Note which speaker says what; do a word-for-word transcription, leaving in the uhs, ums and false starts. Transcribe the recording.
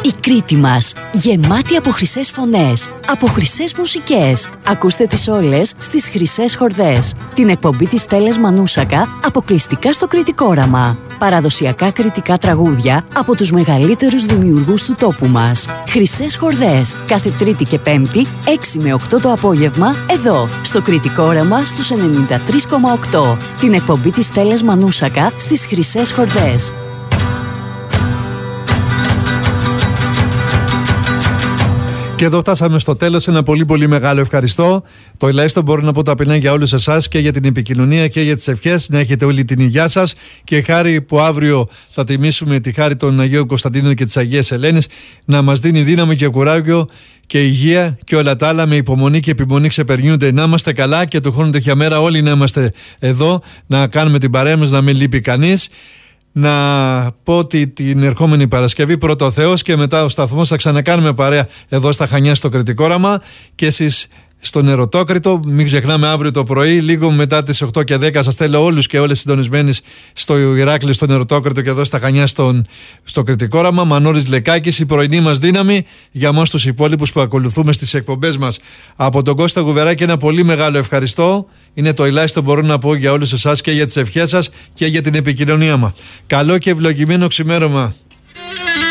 Speaker 1: Η Κρήτη μας, γεμάτη από χρυσές φωνές, από χρυσές μουσικές. Ακούστε τις όλες στις Χρυσές Χορδές. Την εκπομπή της Στέλλας Μανούσακα, αποκλειστικά στο Κρητικό Όραμα. Παραδοσιακά κρητικά τραγούδια από τους μεγαλύτερους δημιουργούς του τόπου μας. Χρυσές Χορδές, κάθε Τρίτη και Πέμπτη, έξι με οκτώ το απόγευμα, εδώ, στο Κρητικό Όραμα στους ενενήντα τρία κόμμα οκτώ. Την εκπομπή της Στέλλας Μανούσακα στις Χρυσές Χορδές.
Speaker 2: Και εδώ φτάσαμε στο τέλος. Ένα πολύ πολύ μεγάλο ευχαριστώ. Το ελάχιστο μπορώ να πω ταπεινά για όλους εσάς και για την επικοινωνία και για τις ευχές. Να έχετε όλη την υγεία σας και χάρη που αύριο θα τιμήσουμε τη χάρη των Αγίων Κωνσταντίνων και της Αγίας Ελένης, να μας δίνει δύναμη και κουράγιο και υγεία και όλα τα άλλα με υπομονή και επιμονή ξεπερνιούνται. Να είμαστε καλά και του χρόνου τέτοια μέρα όλοι να είμαστε εδώ, να κάνουμε την παρέα μας, να μην λείπει κανείς. Να πω ότι την ερχόμενη Παρασκευή πρώτο ο Θεός και μετά ο σταθμός θα ξανακάνουμε παρέα εδώ στα Χανιά στο Κρητικό Όραμα και εσείς στον Ερωτόκριτο. Μην ξεχνάμε αύριο το πρωί, λίγο μετά τις οκτώ και δέκα, σας θέλω όλους και όλες συντονισμένοι στο Ηράκλειο, στον Ερωτόκριτο και εδώ στα Χανιά στον, στο Κρητικό Όραμα. Μανώρης Λεκάκης, η πρωινή μας δύναμη για εμάς τους υπόλοιπους που ακολουθούμε στις εκπομπές μας. Από τον Κώστα Γουβεράκη ένα πολύ μεγάλο ευχαριστώ. Είναι το ελάχιστο μπορώ να πω για όλους εσάς και για τις ευχές σας και για την επικοινωνία μας. Καλό και ευλογημένο ξημέρωμα.